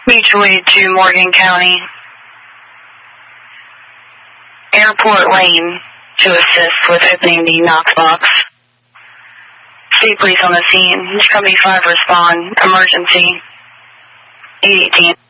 Mutually to Morgan County. Airport Lane to assist with opening the Knox box. State police on the scene. Company 5 respond. Emergency. 818.